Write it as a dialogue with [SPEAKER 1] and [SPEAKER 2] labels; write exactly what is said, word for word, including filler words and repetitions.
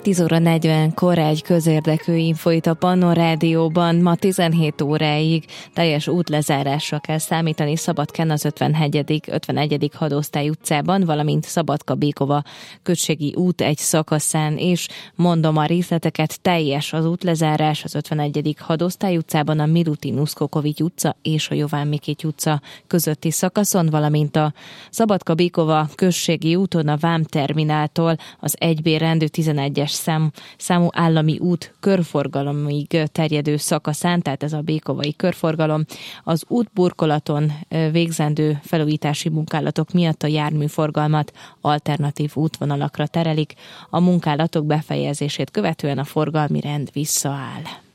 [SPEAKER 1] tíz óra negyvenkor egy közérdekű info itt a Pannon Rádióban. Ma tizenhét óráig teljes útlezárásra kell számítani Szabadkán az ötvenhegyedik ötvenegyedik hadosztály utcában, valamint Szabadka-Békova községi út egy szakaszán, és mondom a részleteket, teljes az útlezárás az ötvenegyedik hadosztály utcában, a Milutin Uszkokovics utca és a Jován Mikics utca közötti szakaszon, valamint a Szabadka-Békova községi úton a Vámtermináltól az egy bé rendű tizenegyes szám, számú állami út körforgalomig terjedő szakaszán, tehát ez a békovai körforgalom. Az útburkolaton végzendő felújítási munkálatok miatt a járműforgalmat alternatív útvonalakra terelik. A munkálatok befejezését követően a forgalmi rend visszaáll.